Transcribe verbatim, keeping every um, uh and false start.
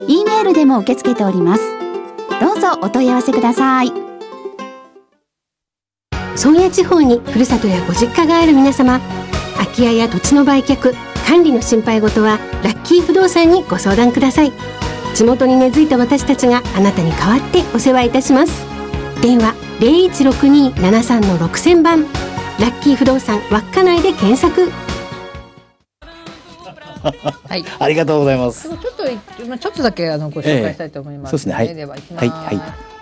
E メールでも受け付けております。どうぞお問い合わせください。 宗谷地方にふるさとやご実家がある皆様、空き家や土地の売却、管理の心配事はラッキー不動産にご相談ください。地元に根付いた私たちがあなたに代わってお世話いたします。電話 ゼロいちろくにーななさんのろくせんばん、ラッキー不動産稚内で検索。 はい、 ありがとうございます。 ちょっとちょっとだけあのご紹介したいと思います、 ええ、そうですね、はい、 では行きます。 はいはい。